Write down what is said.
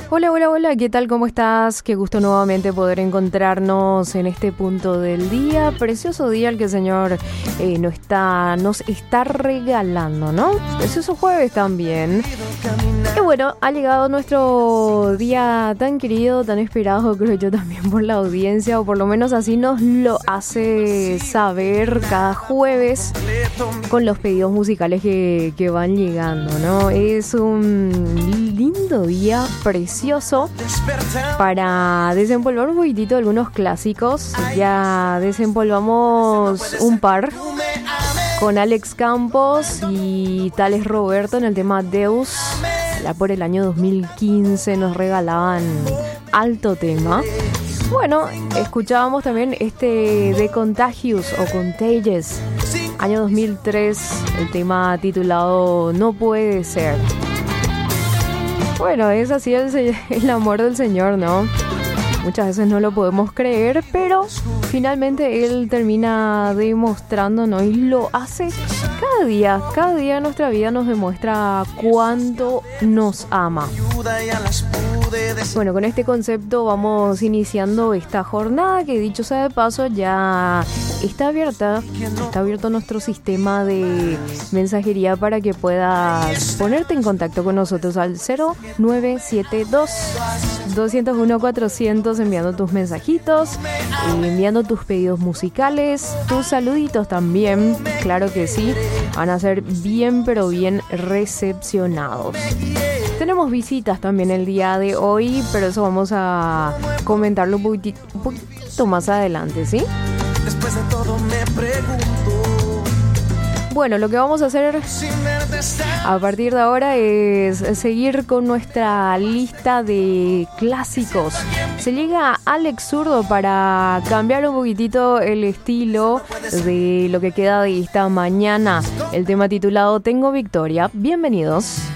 Hola, hola, hola, ¿qué tal? ¿Cómo estás? Qué gusto nuevamente poder encontrarnos en este punto del día. Precioso día el que el Señor nos está regalando, ¿no? Precioso jueves también. Y bueno, ha llegado nuestro día tan querido, tan esperado, creo yo también por la audiencia, o por lo menos así nos lo hace saber cada jueves con los pedidos musicales que van llegando, ¿no? Es un lindo día, precioso, para desempolvar un poquitito algunos clásicos. Ya desempolvamos un par con Alex Campos y Tales Roberto en el tema Deus. Ya por el año 2015 nos regalaban alto tema. Bueno, escuchábamos también de Contagious o Contagious, año 2003, el tema titulado No Puede Ser. Bueno, es así el amor del Señor, ¿no? Muchas veces no lo podemos creer, pero finalmente Él termina demostrándonos y lo hace cada día. Cada día en nuestra vida nos demuestra cuánto nos ama. Bueno, con este concepto vamos iniciando esta jornada que, dicho sea de paso, ya está abierto nuestro sistema de mensajería para que puedas ponerte en contacto con nosotros al 0972-201-400, enviando tus mensajitos, enviando tus pedidos musicales, tus saluditos también, claro que sí, van a ser bien pero bien recepcionados. Tenemos visitas también el día de hoy, pero eso vamos a comentarlo un poquito más adelante, ¿sí? Después de todo me pregunto. Bueno, lo que vamos a hacer a partir de ahora es seguir con nuestra lista de clásicos. Se llega Alex Zurdo para cambiar un poquitito el estilo de lo que queda de esta mañana. El tema titulado Tengo Victoria. Bienvenidos.